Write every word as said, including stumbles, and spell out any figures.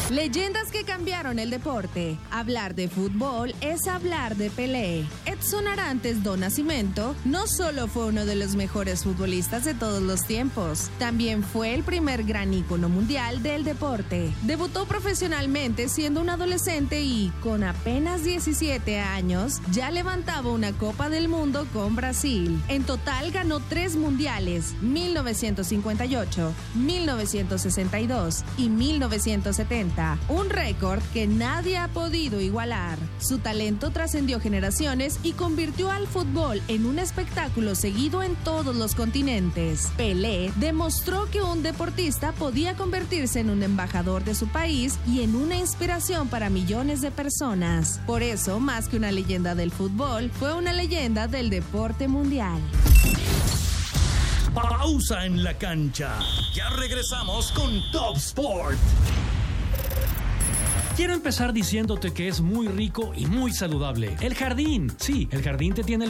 Leyendas que cambiaron el deporte. Hablar de fútbol es hablar de Pelé. Edson Arantes do Nascimento no solo fue uno de los mejores futbolistas de todos los tiempos, también fue el primer gran ícono mundial del deporte. Debutó profesionalmente siendo un adolescente y, con apenas diecisiete años, ya levantaba una Copa del Mundo con Brasil. En total ganó tres mundiales, mil novecientos cincuenta y ocho, mil novecientos sesenta y dos y mil novecientos setenta. Un récord que nadie ha podido igualar. Su talento trascendió generaciones y convirtió al fútbol en un espectáculo seguido en todos los continentes. Pelé demostró que un deportista podía convertirse en un embajador de su país y en una inspiración para millones de personas. Por eso, más que una leyenda del fútbol, fue una leyenda del deporte mundial. Pausa en la cancha. Ya regresamos con Top Sport. Quiero empezar diciéndote que es muy rico y muy saludable. El Jardín. Sí, el Jardín te tiene